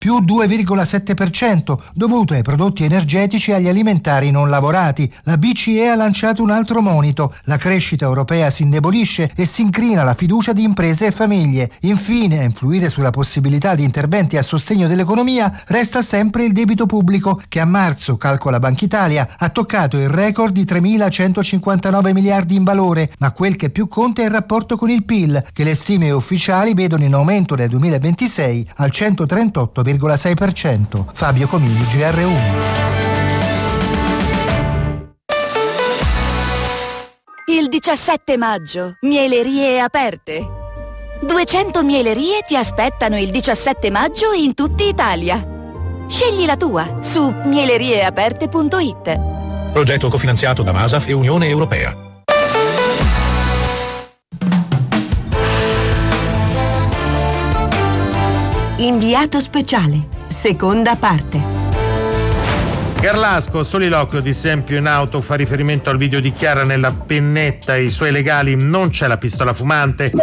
più 2,7%, dovuto ai prodotti energetici e agli alimentari non lavorati. La BCE ha lanciato un altro monito. La crescita europea si indebolisce e si incrina la fiducia di imprese e famiglie. Infine, a influire sulla possibilità di interventi a sostegno dell'economia resta sempre il debito pubblico, che a marzo, calcola Banca Italia, ha toccato il record di 3.159 miliardi in valore, ma quel che più conta è il rapporto con il PIL, che le stime ufficiali vedono in aumento nel 2026 al 138,6%. Fabio Comini, GR1. Il 17 maggio, mielerie aperte. 200 mielerie ti aspettano il 17 maggio in tutta Italia. Scegli la tua su mielerieaperte.it. Progetto cofinanziato da Masaf e Unione Europea. Inviato speciale, seconda parte. Garlasco, soliloquio di Sempio in auto, fa riferimento al video di Chiara nella pennetta e i suoi legali, non c'è la pistola fumante.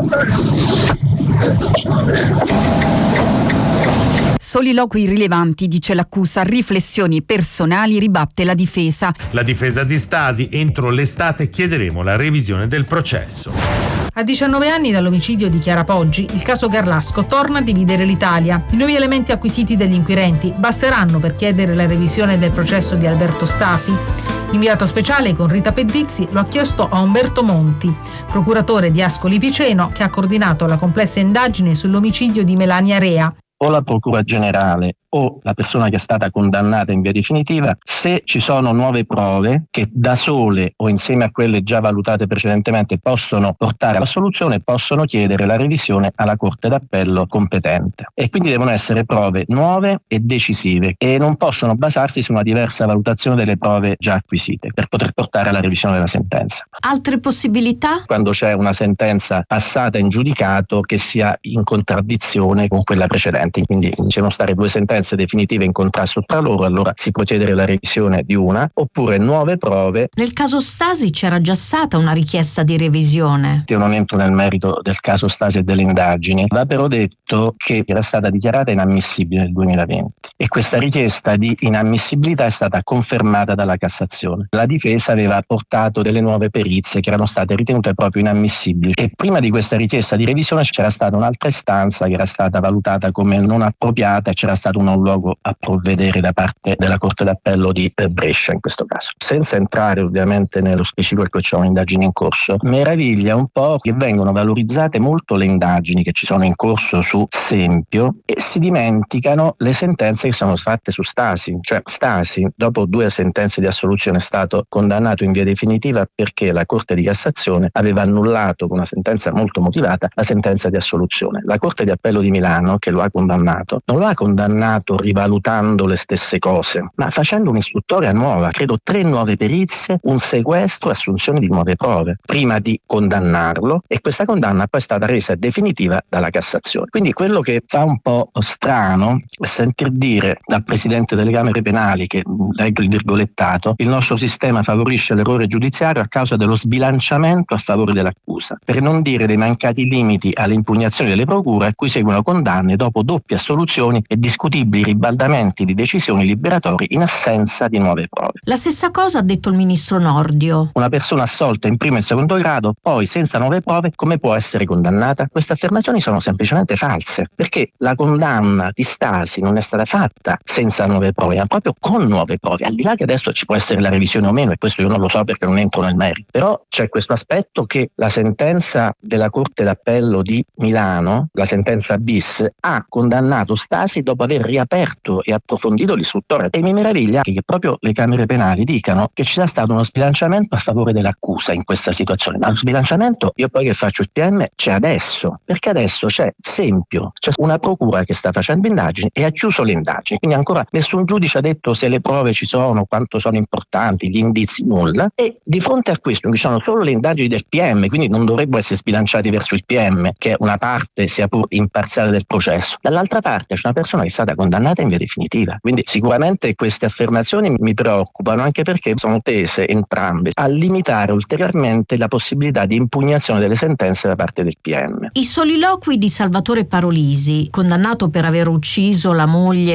Soliloqui rilevanti, dice l'accusa, riflessioni personali, ribatte la difesa. La difesa di Stasi, entro l'estate chiederemo la revisione del processo. A 19 anni dall'omicidio di Chiara Poggi, il caso Garlasco torna a dividere l'Italia. I nuovi elementi acquisiti dagli inquirenti basteranno per chiedere la revisione del processo di Alberto Stasi? Inviato speciale con Rita Pedizzi lo ha chiesto a Umberto Monti, procuratore di Ascoli Piceno, che ha coordinato la complessa indagine sull'omicidio di Melania Rea. O la Procura Generale o la persona che è stata condannata in via definitiva, se ci sono nuove prove che da sole o insieme a quelle già valutate precedentemente possono portare alla soluzione, possono chiedere la revisione alla Corte d'Appello competente. E quindi devono essere prove nuove e decisive e non possono basarsi su una diversa valutazione delle prove già acquisite per poter portare alla revisione della sentenza. Altre possibilità? Quando c'è una sentenza passata in giudicato che sia in contraddizione con quella precedente, quindi devono stare due sentenze definitive in contrasto tra loro, allora si può chiedere la revisione di una, oppure nuove prove. Nel caso Stasi c'era già stata una richiesta di revisione. Io non entro nel merito del caso Stasi e delle indagini, va però detto che era stata dichiarata inammissibile nel 2020 e questa richiesta di inammissibilità è stata confermata dalla Cassazione. La difesa aveva portato delle nuove perizie che erano state ritenute proprio inammissibili e prima di questa richiesta di revisione c'era stata un'altra istanza che era stata valutata come non appropriata e c'era stato un luogo a provvedere da parte della Corte d'Appello di Brescia in questo caso. Senza entrare ovviamente nello specifico perché c'è un'indagine in corso, meraviglia un po' che vengono valorizzate molto le indagini che ci sono in corso su Sempio e si dimenticano le sentenze che sono fatte su Stasi. Cioè Stasi, dopo 2 sentenze di assoluzione, è stato condannato in via definitiva perché la Corte di Cassazione aveva annullato con una sentenza molto motivata la sentenza di assoluzione. La Corte di Appello di Milano, che lo ha condannato, non lo ha condannato rivalutando le stesse cose, ma facendo un'istruttoria nuova, credo 3 nuove perizie, un sequestro e assunzione di nuove prove, prima di condannarlo, e questa condanna poi è stata resa definitiva dalla Cassazione. Quindi quello che fa un po' strano è sentir dire dal Presidente delle Camere Penali, che leggo il virgolettato, il nostro sistema favorisce l'errore giudiziario a causa dello sbilanciamento a favore dell'accusa, per non dire dei mancati limiti alle impugnazioni delle procure a cui seguono condanne dopo doppie assoluzioni e discutibili ribaldamenti di decisioni liberatori in assenza di nuove prove. La stessa cosa ha detto il ministro Nordio. Una persona assolta in primo e secondo grado, poi senza nuove prove, come può essere condannata? Queste affermazioni sono semplicemente false, perché la condanna di Stasi non è stata fatta senza nuove prove, ma proprio con nuove prove, al di là che adesso ci può essere la revisione o meno, e questo io non lo so perché non entro nel merito. Però c'è questo aspetto che la sentenza della Corte d'Appello di Milano, la sentenza bis, ha condannato Stasi dopo aver riaperto e approfondito l'istruttoria, e mi meraviglia che proprio le Camere Penali dicano che ci sia stato uno sbilanciamento a favore dell'accusa in questa situazione. Ma lo sbilanciamento, io poi che faccio il PM, c'è adesso, perché adesso c'è Sempio, c'è una procura che sta facendo indagini e ha chiuso le indagini, quindi ancora nessun giudice ha detto se le prove ci sono, quanto sono importanti, gli indizi, nulla, e di fronte a questo ci sono solo le indagini del PM, quindi non dovrebbero essere sbilanciati verso il PM, che è una parte sia pur imparziale del processo. Dall'altra parte c'è una persona che è stata condannata in via definitiva, quindi sicuramente queste affermazioni mi preoccupano, anche perché sono tese entrambe a limitare ulteriormente la possibilità di impugnazione delle sentenze da parte del PM. I soliloqui di Salvatore Parolisi, condannato per aver ucciso la moglie